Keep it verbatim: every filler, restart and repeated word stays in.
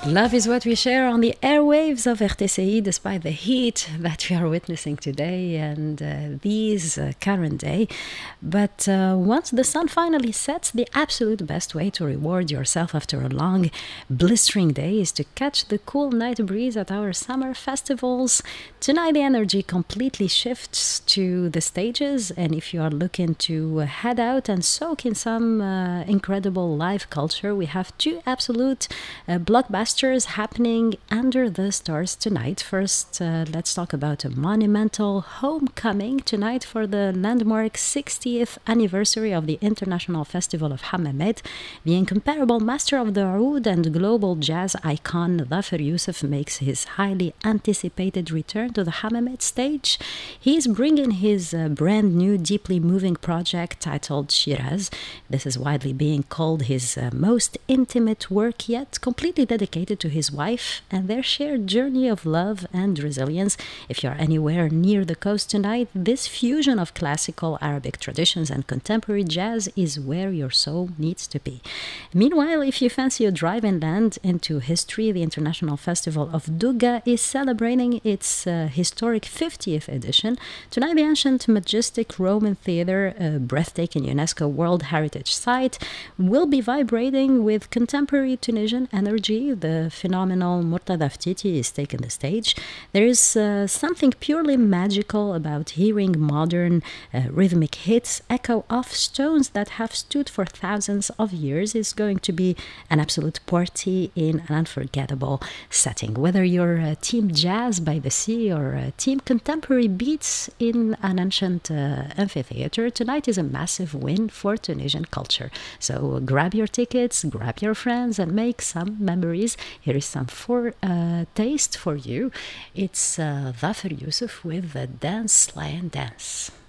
Love is what we share on the airwaves of R T C I, despite the heat that we are witnessing today and uh, these uh, current day. But uh, once the sun finally sets, the absolute best way to reward yourself after a long, blistering day is to catch the cool night breeze at our summer festivals. Tonight, the energy completely shifts to the stages, and if you are looking to head out and soak in some uh, incredible live culture, we have two absolute uh, blockbusters happening under the stars tonight. First, uh, let's talk about a monumental homecoming tonight for the landmark sixtieth anniversary of the International Festival of Hammamet. The incomparable master of the oud and global jazz icon Dhafer Youssef makes his highly anticipated return to the Hammamet stage. He's bringing his uh, brand new, deeply moving project titled Shiraz. This is widely being called his uh, most intimate work yet, completely dedicated to his wife and their shared journey of love and resilience. If you're anywhere near the coast tonight, this fusion of classical Arabic traditions and contemporary jazz is where your soul needs to be. Meanwhile, if you fancy a drive inland into history, the International Festival of Douga is celebrating its uh, historic fiftieth edition. Tonight, the ancient, majestic Roman theater, a breathtaking UNESCO World Heritage Site, will be vibrating with contemporary Tunisian energy. The phenomenal Murtada Ftiti is taking the stage. There is uh, something purely magical about hearing modern uh, rhythmic hits echo off stones that have stood for thousands of years. Is going to be an absolute party in an unforgettable setting. Whether you're a team jazz by the sea or a team contemporary beats in an ancient uh, amphitheater, tonight is a massive win for Tunisian culture. So grab your tickets, grab your friends, and make some memories. Here is some for uh, taste for you. It's uh, Dhafer Youssef with the Dance Lion Dance.